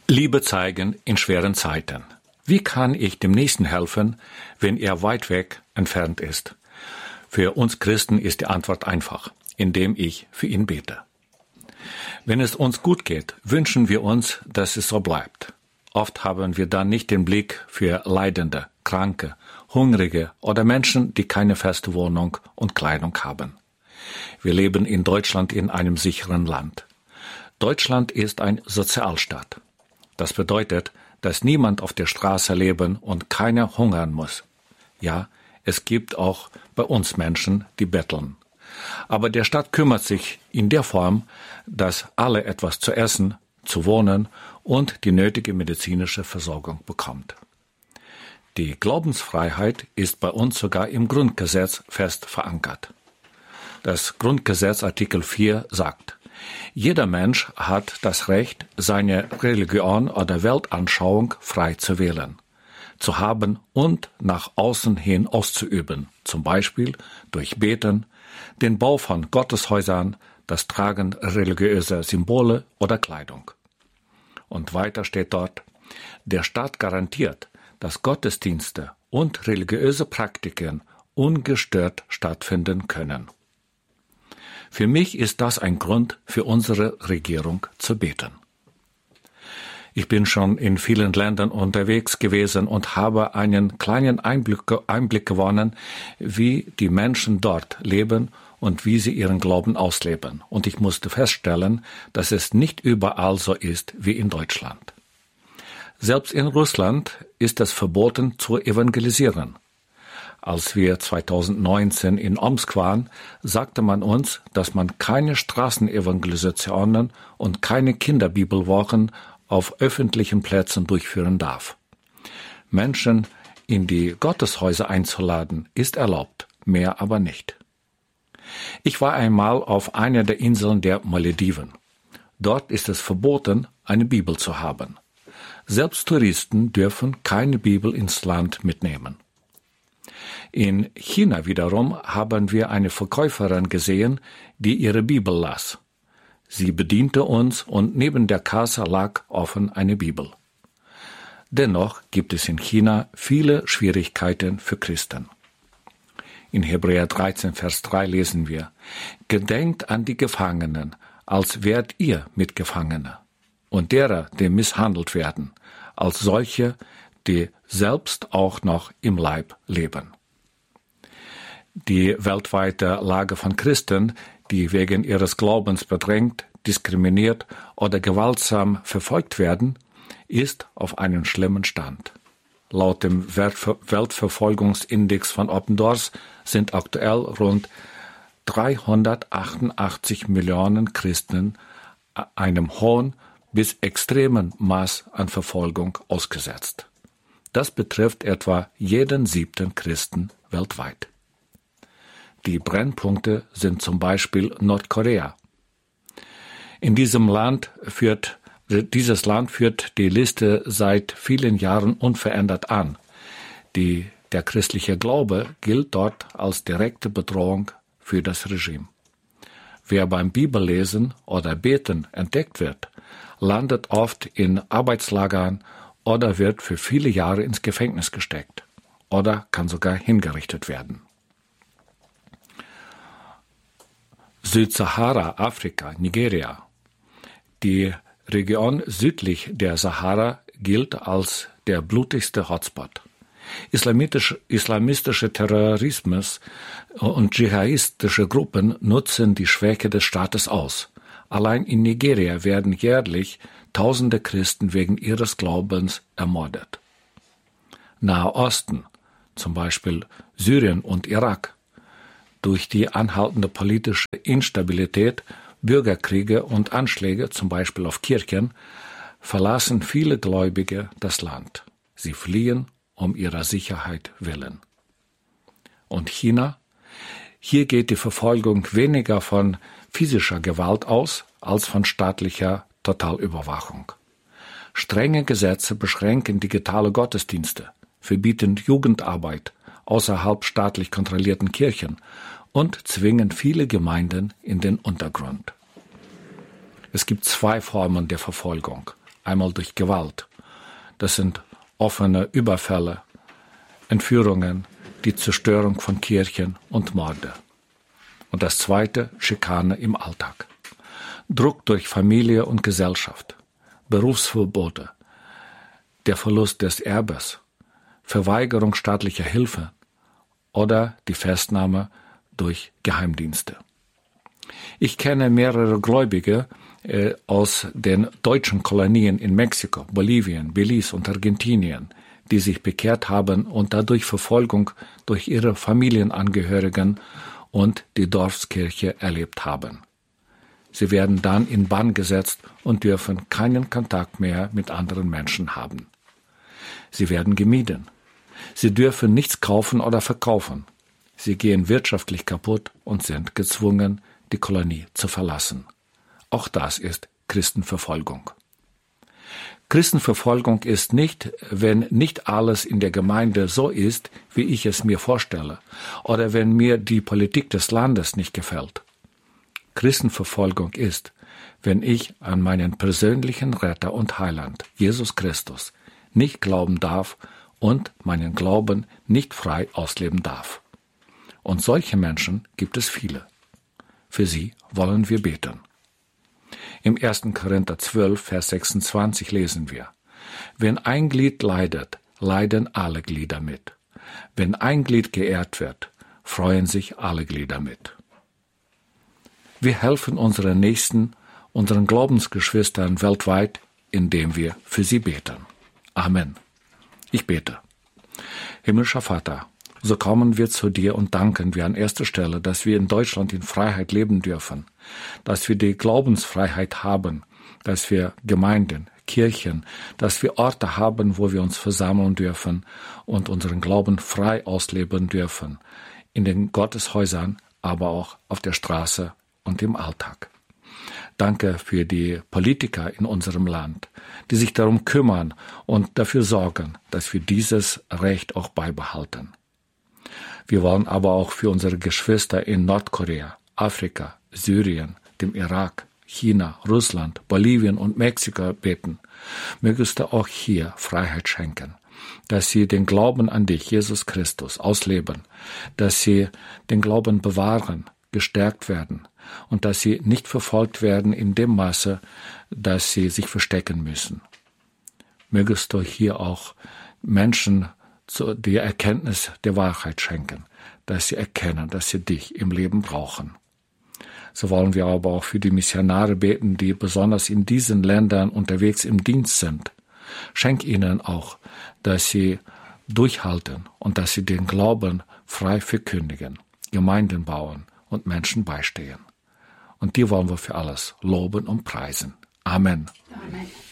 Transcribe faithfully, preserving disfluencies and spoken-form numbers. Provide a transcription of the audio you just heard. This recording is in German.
Liebe zeigen in schweren Zeiten. Wie kann ich dem Nächsten helfen, wenn er weit weg entfernt ist? Für uns Christen ist die Antwort einfach, indem ich für ihn bete. Wenn es uns gut geht, wünschen wir uns, dass es so bleibt. Oft haben wir dann nicht den Blick für Leidende, Kranke, Hungrige oder Menschen, die keine feste Wohnung und Kleidung haben. Wir leben in Deutschland in einem sicheren Land. Deutschland ist ein Sozialstaat. Das bedeutet, dass niemand auf der Straße leben und keiner hungern muss. Ja, es gibt auch bei uns Menschen, die betteln. Aber der Staat kümmert sich in der Form, dass alle etwas zu essen, zu wohnen und die nötige medizinische Versorgung bekommt. Die Glaubensfreiheit ist bei uns sogar im Grundgesetz fest verankert. Das Grundgesetz Artikel vier sagt: Jeder Mensch hat das Recht, seine Religion oder Weltanschauung frei zu wählen, zu haben und nach außen hin auszuüben, zum Beispiel durch Beten, den Bau von Gotteshäusern, das Tragen religiöser Symbole oder Kleidung. Und weiter steht dort: Der Staat garantiert, dass Gottesdienste und religiöse Praktiken ungestört stattfinden können. Für mich ist das ein Grund für unsere Regierung zu beten. Ich bin schon in vielen Ländern unterwegs gewesen und habe einen kleinen Einblick, Einblick gewonnen, wie die Menschen dort leben und wie sie ihren Glauben ausleben. Und ich musste feststellen, dass es nicht überall so ist wie in Deutschland. Selbst in Russland ist es verboten zu evangelisieren. Als wir zweitausendneunzehn in Omsk waren, sagte man uns, dass man keine Straßenevangelisationen und keine Kinderbibelwochen auf öffentlichen Plätzen durchführen darf. Menschen in die Gotteshäuser einzuladen, ist erlaubt, mehr aber nicht. Ich war einmal auf einer der Inseln der Malediven. Dort ist es verboten, eine Bibel zu haben. Selbst Touristen dürfen keine Bibel ins Land mitnehmen. In China wiederum haben wir eine Verkäuferin gesehen, die ihre Bibel las. Sie bediente uns und neben der Kasse lag offen eine Bibel. Dennoch gibt es in China viele Schwierigkeiten für Christen. In Hebräer dreizehn, Vers drei lesen wir: Gedenkt an die Gefangenen, als wärt ihr Mitgefangene, und derer, die misshandelt werden, als solche, die selbst auch noch im Leib leben. Die weltweite Lage von Christen, die wegen ihres Glaubens bedrängt, diskriminiert oder gewaltsam verfolgt werden, ist auf einem schlimmen Stand. Laut dem Weltverfolgungsindex von Open Doors sind aktuell rund dreihundertachtundachtzig Millionen Christen einem hohen bis extremen Maß an Verfolgung ausgesetzt. Das betrifft etwa jeden siebten Christen weltweit. Die Brennpunkte sind zum Beispiel Nordkorea. In diesem Land führt, dieses Land führt die Liste seit vielen Jahren unverändert an. Die, der christliche Glaube gilt dort als direkte Bedrohung für das Regime. Wer beim Bibellesen oder Beten entdeckt wird, landet oft in Arbeitslagern oder wird für viele Jahre ins Gefängnis gesteckt oder kann sogar hingerichtet werden. Südsahara, Afrika, Nigeria. Die Region südlich der Sahara gilt als der blutigste Hotspot. Islamistisch, islamistische Terrorismus und dschihadistische Gruppen nutzen die Schwäche des Staates aus. Allein in Nigeria werden jährlich tausende Christen wegen ihres Glaubens ermordet. Nahe Osten, zum Beispiel Syrien und Irak. Durch die anhaltende politische Instabilität, Bürgerkriege und Anschläge, zum Beispiel auf Kirchen, verlassen viele Gläubige das Land. Sie fliehen um ihrer Sicherheit willen. Und China? Hier geht die Verfolgung weniger von physischer Gewalt aus, als von staatlicher Totalüberwachung. Strenge Gesetze beschränken digitale Gottesdienste, verbieten Jugendarbeit außerhalb staatlich kontrollierten Kirchen und zwingen viele Gemeinden in den Untergrund. Es gibt zwei Formen der Verfolgung. einmal durch Gewalt. Das sind offene Überfälle, Entführungen, die Zerstörung von Kirchen und Morde. Und das zweite, Schikane im Alltag. Druck durch Familie und Gesellschaft, Berufsverbote, der Verlust des Erbes, Verweigerung staatlicher Hilfe oder die Festnahme durch Geheimdienste. Ich kenne mehrere Gläubige äh, aus den deutschen Kolonien in Mexiko, Bolivien, Belize und Argentinien, die sich bekehrt haben und dadurch Verfolgung durch ihre Familienangehörigen und die Dorfskirche erlebt haben. Sie werden dann in Bann gesetzt und dürfen keinen Kontakt mehr mit anderen Menschen haben. Sie werden gemieden. Sie dürfen nichts kaufen oder verkaufen. Sie gehen wirtschaftlich kaputt und sind gezwungen, die Kolonie zu verlassen. Auch das ist Christenverfolgung. Christenverfolgung ist nicht, wenn nicht alles in der Gemeinde so ist, wie ich es mir vorstelle, oder wenn mir die Politik des Landes nicht gefällt. Christenverfolgung ist, wenn ich an meinen persönlichen Retter und Heiland, Jesus Christus, nicht glauben darf und meinen Glauben nicht frei ausleben darf. Und solche Menschen gibt es viele. Für sie wollen wir beten. Im ersten Korinther zwölf, Vers sechsundzwanzig lesen wir: Wenn ein Glied leidet, leiden alle Glieder mit. Wenn ein Glied geehrt wird, freuen sich alle Glieder mit. Wir helfen unseren Nächsten, unseren Glaubensgeschwistern weltweit, indem wir für sie beten. Amen. Ich bete. Himmlischer Vater, so kommen wir zu dir und danken wir an erster Stelle, dass wir in Deutschland in Freiheit leben dürfen, dass wir die Glaubensfreiheit haben, dass wir Gemeinden, Kirchen, dass wir Orte haben, wo wir uns versammeln dürfen und unseren Glauben frei ausleben dürfen, in den Gotteshäusern, aber auch auf der Straße und im Alltag. Danke für die Politiker in unserem Land, die sich darum kümmern und dafür sorgen, dass wir dieses Recht auch beibehalten. Wir wollen aber auch für unsere Geschwister in Nordkorea, Afrika, Syrien, dem Irak, China, Russland, Bolivien und Mexiko beten. Mögest du auch hier Freiheit schenken, dass sie den Glauben an dich, Jesus Christus, ausleben, dass sie den Glauben bewahren, gestärkt werden und dass sie nicht verfolgt werden in dem Maße, dass sie sich verstecken müssen. Mögest du hier auch Menschen die Erkenntnis der Wahrheit schenken, dass sie erkennen, dass sie dich im Leben brauchen. So wollen wir aber auch für die Missionare beten, die besonders in diesen Ländern unterwegs im Dienst sind. Schenk ihnen auch, dass sie durchhalten und dass sie den Glauben frei verkündigen, Gemeinden bauen und Menschen beistehen. Und dir wollen wir für alles loben und preisen. Amen. Amen.